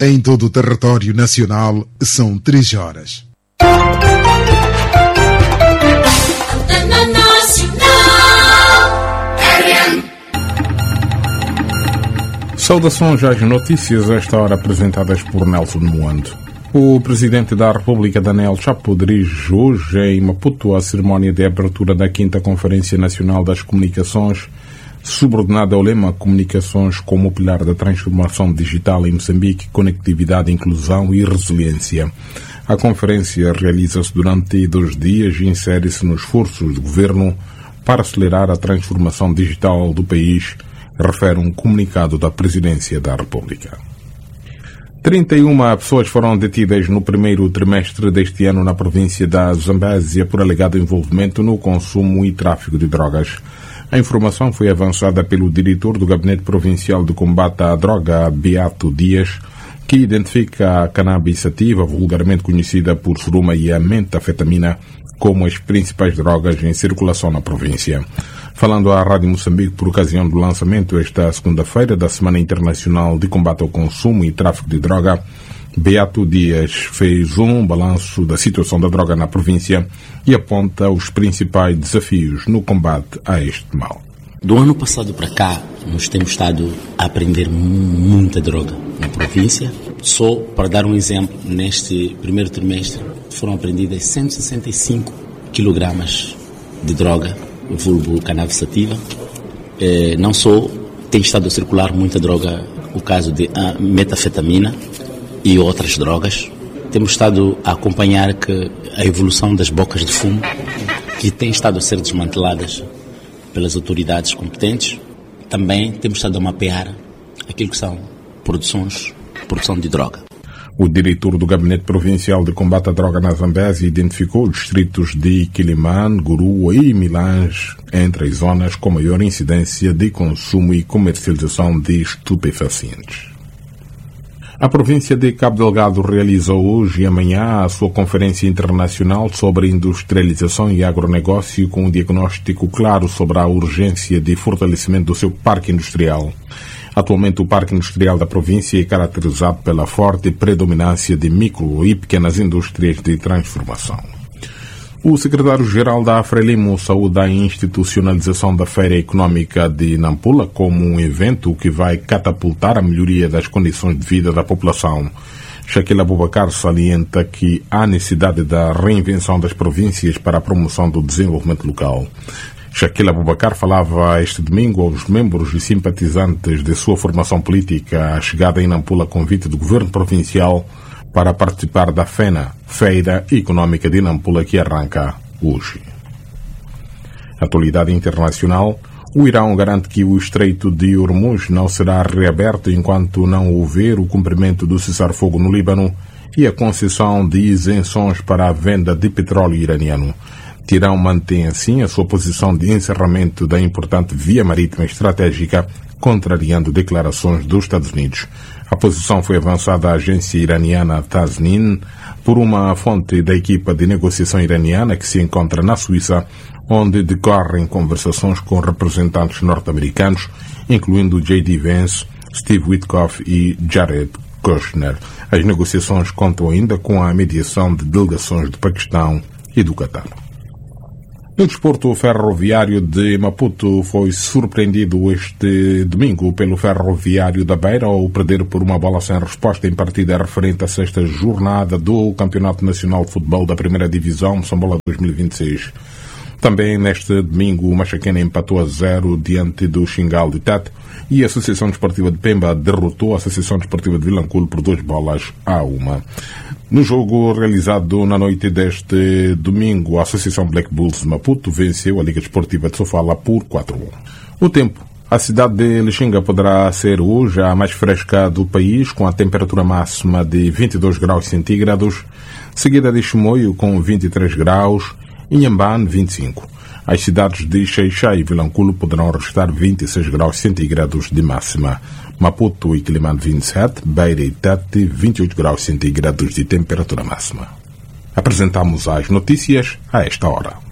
Em todo o território nacional, são 3 horas. Saudações às notícias, a esta hora apresentadas por Nelson Moando. O Presidente da República, Daniel Chapo, dirige hoje em Maputo a cerimónia de abertura da 5ª Conferência Nacional das Comunicações, subordinada ao lema Comunicações como pilar da transformação digital em Moçambique, conectividade, inclusão e resiliência. A conferência realiza-se durante 2 dias e insere-se nos esforços do Governo para acelerar a transformação digital do país, refere um comunicado da Presidência da República. 31 pessoas foram detidas no primeiro trimestre deste ano na província da Zambésia por alegado envolvimento no consumo e tráfico de drogas. A informação foi avançada pelo diretor do Gabinete Provincial de Combate à Droga, Beato Dias, que identifica a cannabis sativa, vulgarmente conhecida por suruma, e a metafetamina como as principais drogas em circulação na província. Falando à Rádio Moçambique por ocasião do lançamento esta segunda-feira da Semana Internacional de Combate ao Consumo e Tráfico de Droga, Beato Dias fez um balanço da situação da droga na província e aponta os principais desafios no combate a este mal. Do ano passado para cá, nós temos estado a apreender muita droga na província. Só para dar um exemplo, neste primeiro trimestre foram apreendidas 165 kg de droga, vulgo cannabis sativa. Não só tem estado a circular muita droga, o caso de metafetamina e outras drogas. Temos estado a acompanhar a evolução das bocas de fumo, que têm estado a ser desmanteladas pelas autoridades competentes. Também temos estado a mapear aquilo que são produção de droga. O diretor do Gabinete Provincial de Combate à Droga na Zambésia identificou os distritos de Quilimane, Gurua e Milange entre as zonas com maior incidência de consumo e comercialização de estupefacientes. A província de Cabo Delgado realiza hoje e amanhã a sua Conferência Internacional sobre Industrialização e Agronegócio com um diagnóstico claro sobre a urgência de fortalecimento do seu parque industrial. Atualmente, o parque industrial da província é caracterizado pela forte predominância de micro e pequenas indústrias de transformação. O secretário-geral da Frelimo saúda a institucionalização da Feira Econômica de Nampula como um evento que vai catapultar a melhoria das condições de vida da população. Shaquille Abubakar salienta que há necessidade da reinvenção das províncias para a promoção do desenvolvimento local. Shaquille Abubakar falava este domingo aos membros e simpatizantes de sua formação política a chegada em Nampula a convite do governo provincial para participar da FENA, Feira Econômica de Nampula, que arranca hoje. Atualidade internacional: o Irão garante que o Estreito de Hormuz não será reaberto enquanto não houver o cumprimento do cessar-fogo no Líbano e a concessão de isenções para a venda de petróleo iraniano. Teherão mantém assim a sua posição de encerramento da importante via marítima estratégica, contrariando declarações dos Estados Unidos. A posição foi avançada à agência iraniana Tasnim por uma fonte da equipa de negociação iraniana que se encontra na Suíça, onde decorrem conversações com representantes norte-americanos, incluindo J.D. Vance, Steve Witkoff e Jared Kushner. As negociações contam ainda com a mediação de delegações do Paquistão e do Catar. No desporto, ferroviário de Maputo foi surpreendido este domingo pelo Ferroviário da Beira ao perder por uma bola sem resposta em partida referente à 6ª jornada do Campeonato Nacional de Futebol da Primeira Divisão, Moçambola 2026. Também neste domingo, o Machaquena empatou a 0 diante do Xingal de Tete e a Associação Desportiva de Pemba derrotou a Associação Desportiva de Vilanculo por 2-1. No jogo realizado na noite deste domingo, a Associação Black Bulls de Maputo venceu a Liga Desportiva de Sofala por 4-1. O tempo. A cidade de Lixinga poderá ser hoje a mais fresca do país, com a temperatura máxima de 22 graus centígrados, seguida de Chimoio com 23 graus, e Inhambane 25. As cidades de Xai-Xai e Vilanculo poderão registrar 26 graus centígrados de máxima. Maputo e Quilimane 27, Beira e Tete 28 graus centígrados de temperatura máxima. Apresentamos as notícias a esta hora.